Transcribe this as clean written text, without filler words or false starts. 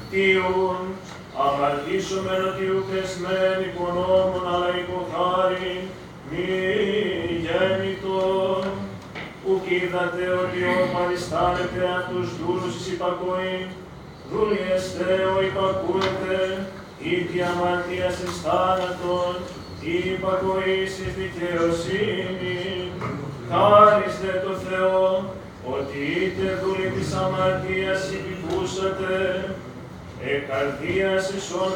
Τίουν, αμαρτήσομεν ότι ουκες μεν υπονόμων, αλλά υποχάριν, μη γέννητον. Ουκ είδατε ότι ο παριστάνετε αυτούς τους δούλους εις υπακοήν, δούλοι εστέ ο υπακούετε, ήδη αμαρτίας εις θάνατον, ή υπακοής εις δικαιοσύνη. Χάρις δε το Θεό, ότι είτε δούλοι της αμαρτίας υπηκούσατε, καρδίας εις όν